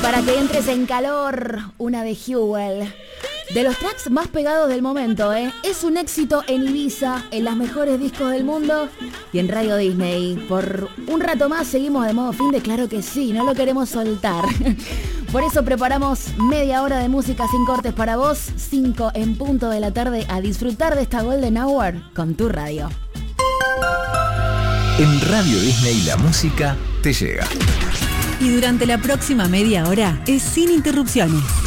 para que entres en calor, una de Jewel. De los tracks más pegados del momento, ¿eh? Es un éxito en Ibiza, en las mejores discos del mundo y en Radio Disney. Por un rato más seguimos de modo fin de claro que sí, no lo queremos soltar. Por eso preparamos media hora de música sin cortes para vos, 5 en punto de la tarde, a disfrutar de esta Golden Hour con tu radio. En Radio Disney la música te llega. Y durante la próxima media hora es sin interrupciones.